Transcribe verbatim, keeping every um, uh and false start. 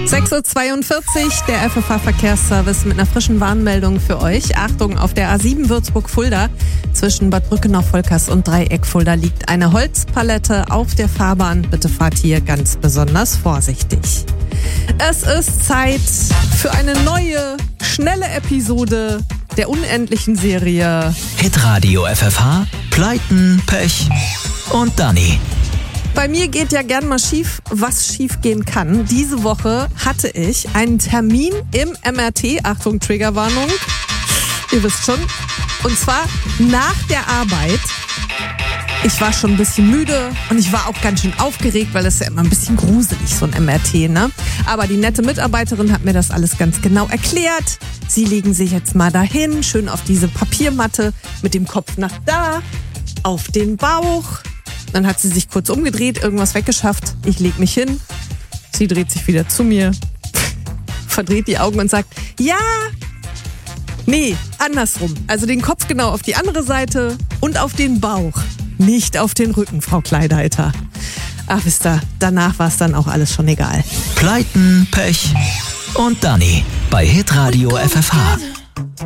sechs Uhr zweiundvierzig, der F F H-Verkehrsservice mit einer frischen Warnmeldung für euch. Achtung, auf der A sieben Würzburg-Fulda zwischen Bad Brückenau-Volkers und Dreieck-Fulda liegt eine Holzpalette auf der Fahrbahn. Bitte fahrt hier ganz besonders vorsichtig. Es ist Zeit für eine neue, schnelle Episode der unendlichen Serie Hitradio F F H, Pleiten, Pech und Dani. Bei mir geht ja gern mal schief, was schief gehen kann. Diese Woche hatte ich einen Termin im M R T, Achtung, Triggerwarnung, ihr wisst schon, und zwar nach der Arbeit. Ich war schon ein bisschen müde und ich war auch ganz schön aufgeregt, weil das ist ja immer ein bisschen gruselig, so ein M R T, ne? Aber die nette Mitarbeiterin hat mir das alles ganz genau erklärt. Sie legen sich jetzt mal dahin, schön auf diese Papiermatte mit dem Kopf nach da, auf den Bauch. Dann hat sie sich kurz umgedreht, irgendwas weggeschafft. Ich leg mich hin. Sie dreht sich wieder zu mir, verdreht die Augen und sagt, ja, nee, andersrum. Also den Kopf genau auf die andere Seite und auf den Bauch. Nicht auf den Rücken, Frau Kleideiter. Ach, wisst ihr, danach war es dann auch alles schon egal. Pleiten, Pech und Dani bei Hitradio F F H.